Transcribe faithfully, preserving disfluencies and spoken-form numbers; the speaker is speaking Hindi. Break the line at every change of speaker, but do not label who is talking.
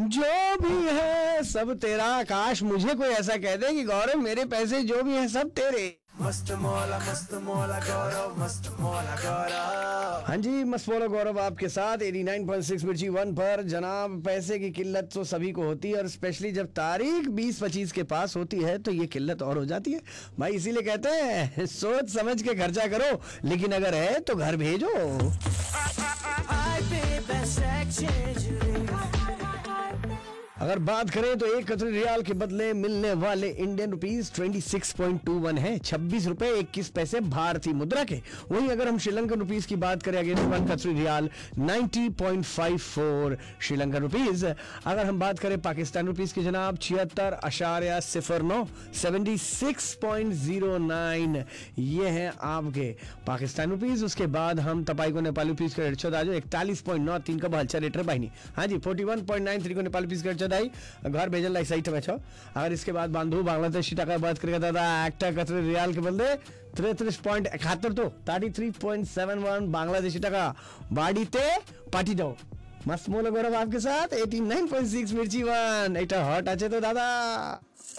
जो भी है सब तेरा। काश मुझे कोई ऐसा कह दे कि गौरव मेरे पैसे जो भी है सब तेरे।
मस्त मौला मस्त मौला गौरव, मस्त मौला गौरव।
हाँ जी, मस्त मौला गौरव आपके साथ नवासी पॉइंट छह मिर्ची वन पर। जनाब, पैसे की किल्लत तो सभी को होती है और स्पेशली जब तारीख बीस पच्चीस के पास होती है तो ये किल्लत और हो जाती है भाई। इसीलिए कहते हैं सोच समझ के खर्चा करो, लेकिन अगर है तो घर भेजो। अगर बात करें तो एक कतरी रियाल के बदले मिलने वाले इंडियन रुपीस छब्बीस पॉइंट दो एक है, छब्बीस रुपए इक्कीस पैसे भारतीय मुद्रा के। वहीं अगर हम श्रीलंकन रुपीस की बात करें अगेंस्ट वन कतरी रियाल नब्बे पॉइंट पाँच चार श्रीलंकन रुपीस। अगर हम बात करें पाकिस्तान रुपीस की जनाब छिहत्तर अशारिया सिफर नौ seventy six point zero nine ये है आपके पाकिस्तान रुपीस। उसके बाद हम तपाई को नेपाली रुपीस का रेट चौदह जो इकतालीस पॉइंट नौ तीन का बहलचा रेट बाहिनी। हाँ जी, forty one point nine three को नेपाली रुपीस का घर भेजल लाई सही ठमे छो। अगर इसके बाद बांधु बांग्लादेशी टाका बात करेगा दादा একটা कतरे रियाल के बदले तैंतीस पॉइंट इकहत्तर तो तैंतीस पॉइंट सात एक बांग्लादेशी टाका बाड़ीते पार्टी जाओ। मस्त मोला गौरव आपके साथ नवासी पॉइंट छह मिर्ची वन। এটা হট আছে তো দাদা।